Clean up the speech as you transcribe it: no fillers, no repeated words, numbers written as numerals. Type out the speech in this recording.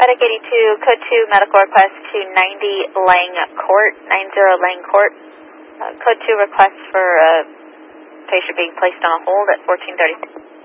Medic 82, code 2, medical request to 90 Lang Court, 90 Lang Court. Code 2 request for a patient being placed on a hold at 1430.